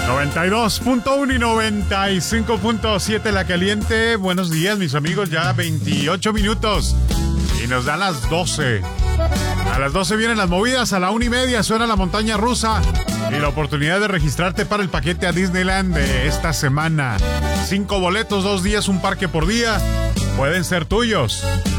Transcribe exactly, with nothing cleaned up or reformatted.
noventa y dos punto uno y noventa y cinco punto siete La Caliente. Buenos días, mis amigos. Ya veintiocho minutos. Y nos dan las doce. A las doce vienen las movidas. A la una y media suena la montaña rusa. Y la oportunidad de registrarte para el paquete a Disneyland de esta semana. Cinco boletos, dos días, un parque por día. Pueden ser tuyos.